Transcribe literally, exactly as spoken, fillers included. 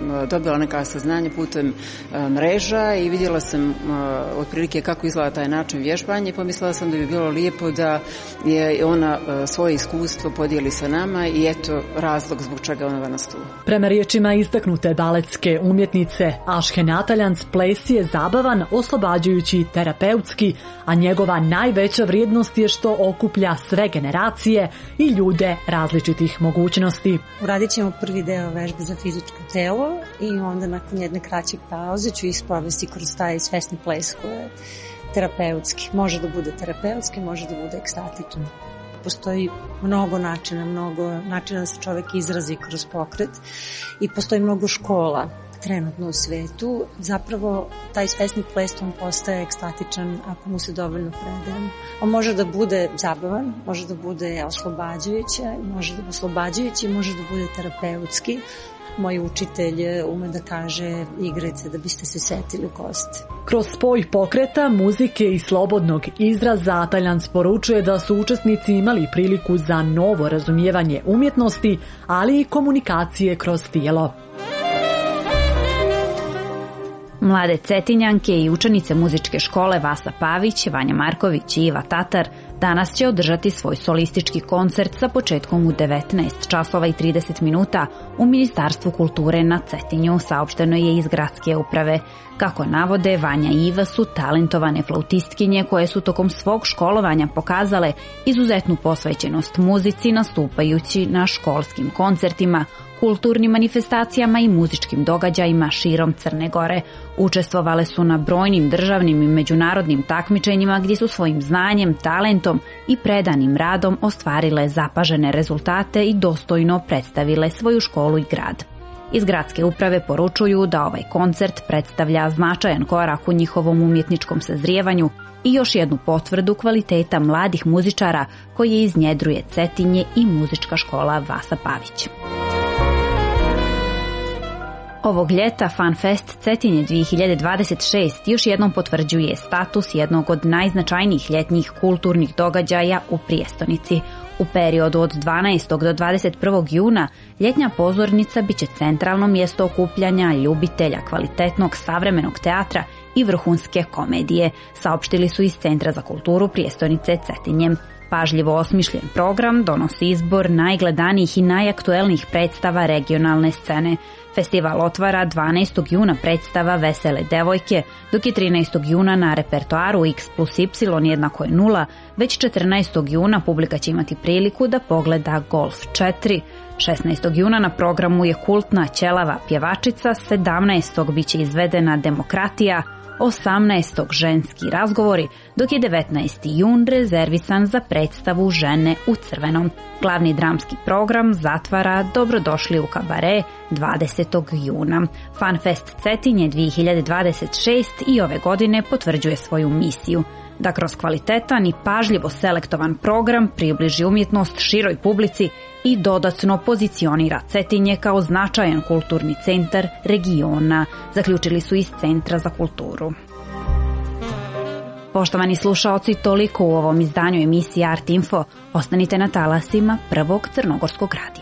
dobila neka saznanja putem mreža i vidjela sam otprilike kako izgleda taj način vježbanja i pomislila sam da bi bilo lijepo da je ona svoje iskustvo podijeli sa nama i eto razlog zbog čega ona danas tu. Prema riječima istaknute baletske umjetnice Ašhe Nataljanc, ples je zabavan, oslobađajući i terapeutski, a njegova najveća vrijednost je što okuplja sve generacije i ljude različitih mogućnosti. Uradit ćemo prvi deo vežbe za fizičko telo i onda nakon jedne kraće pauze ću isprovesti kroz taj svesni ples koji je terapeutski. Može da bude terapeutski, može da bude ekstatičan. Postoji mnogo načina, mnogo načina da se čovjek izrazi kroz pokret i postoji mnogo škola trenutno u svetu. Zapravo taj svesni ples on postaje ekstatičan ako mu se dovoljno predaje. On može da bude zabavan, može da bude oslobađajući, može da bude oslobađajući, može da bude terapeutski. Moj učitelj ume da kaže igrajte da biste se setili u kosti. Kroz spoj pokreta, muzike i slobodnog izraza Taljanc poručuje da su učesnici imali priliku za novo razumijevanje umjetnosti, ali i komunikacije kroz tijelo. Mlade Cetinjanke i učenice muzičke škole Vasa Pavić, Vanja Marković i Iva Tatar danas će održati svoj solistički koncert sa početkom u devetnaest časova i trideset minuta u Ministarstvu kulture na Cetinju, saopšteno je iz gradske uprave. Kako navode, Vanja i Iva su talentovane flautistkinje koje su tokom svog školovanja pokazale izuzetnu posvećenost muzici nastupajući na školskim koncertima, kulturnim manifestacijama i muzičkim događajima širom Crne Gore. Učestvovale su na brojnim državnim i međunarodnim takmičenjima gdje su svojim znanjem, talentom i predanim radom ostvarile zapažene rezultate i dostojno predstavile svoju školu i grad. Iz gradske uprave poručuju da ovaj koncert predstavlja značajan korak u njihovom umjetničkom sazrijevanju i još jednu potvrdu kvaliteta mladih muzičara koje iznjedruje Cetinje i muzička škola Vasa Pavić. Ovog ljeta FanFest Cetinje dvije hiljade dvadeset šest još jednom potvrđuje status jednog od najznačajnijih ljetnjih kulturnih događaja u prijestonici. U periodu od dvanaestog do dvadeset prvog juna ljetnja pozornica biće centralno mjesto okupljanja ljubitelja kvalitetnog savremenog teatra i vrhunske komedije, saopštili su iz Centra za kulturu prijestonice Cetinje. Pažljivo osmišljen program donosi izbor najgledanijih i najaktuelnijih predstava regionalne scene. Festival otvara dvanaestog juna predstava Vesele devojke, dok je trinaestog juna na repertoaru X plus Y jednako je nula, već četrnaestog juna publika će imati priliku da pogleda Golf četiri. šesnaestog juna na programu je kultna Ćelava pjevačica, sedamnaestog biće izvedena Demokratija, osamnaestog ženski razgovori, dok je devetnaesti jun rezervisan za predstavu Žene u crvenom. Glavni dramski program zatvara Dobrodošli u kabare dvadesetog juna. FanFest Cetinje dvije hiljade dvadeset šest i ove godine potvrđuje svoju misiju da kroz kvalitetan i pažljivo selektovan program približi umjetnost široj publici i dodatno pozicionira Cetinje kao značajan kulturni centar regiona, zaključili su iz Centra za kulturu. Poštovani slušaoci, toliko u ovom izdanju emisije Art Info. Ostanite na talasima Prvog crnogorskog radija.